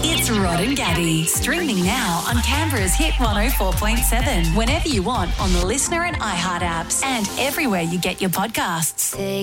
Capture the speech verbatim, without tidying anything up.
It's Rod and Gabby, streaming now on Canberra's Hit one oh four point seven, whenever you want on the Listener and iHeart apps, and everywhere you get your podcasts.